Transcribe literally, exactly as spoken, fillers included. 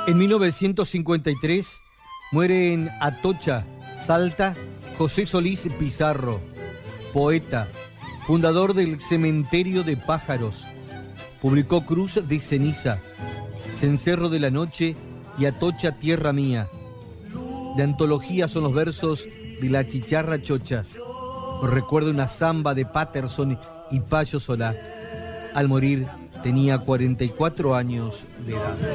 En mil novecientos cincuenta y tres muere en Atocha, Salta, José Solís Pizarro, poeta, fundador del Cementerio de Pájaros. Publicó Cruz de Ceniza, Cencerro de la Noche y Atocha Tierra Mía. De antología son los versos de La Chicharra Chocha. Recuerda una samba de Patterson y Payo Solá. Al morir tenía cuarenta y cuatro años de edad.